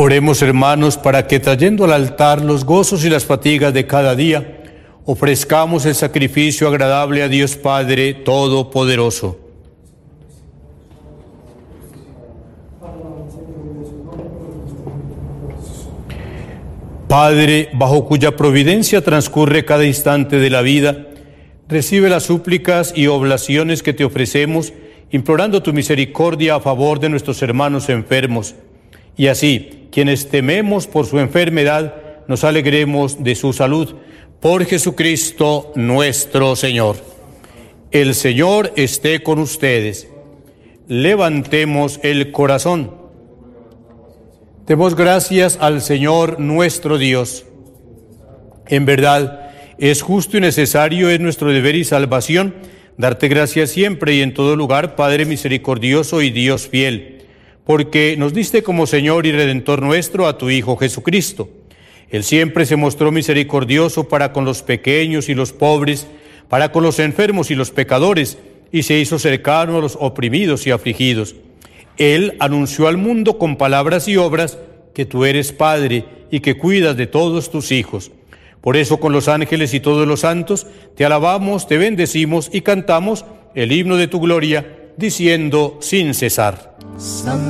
Oremos, hermanos, para que trayendo al altar los gozos y las fatigas de cada día, ofrezcamos el sacrificio agradable a Dios Padre Todopoderoso. Padre, bajo cuya providencia transcurre cada instante de la vida, recibe las súplicas y oblaciones que te ofrecemos, implorando tu misericordia a favor de nuestros hermanos enfermos. Y así, quienes tememos por su enfermedad, nos alegremos de su salud. Por Jesucristo nuestro Señor. El Señor esté con ustedes. Levantemos el corazón. Demos gracias al Señor nuestro Dios. En verdad, es justo y necesario, es nuestro deber y salvación, darte gracias siempre y en todo lugar, Padre misericordioso y Dios fiel, porque nos diste como Señor y Redentor nuestro a tu Hijo Jesucristo. Él siempre se mostró misericordioso para con los pequeños y los pobres, para con los enfermos y los pecadores, y se hizo cercano a los oprimidos y afligidos. Él anunció al mundo con palabras y obras que tú eres Padre y que cuidas de todos tus hijos. Por eso con los ángeles y todos los santos te alabamos, te bendecimos y cantamos el himno de tu gloria, diciendo sin cesar: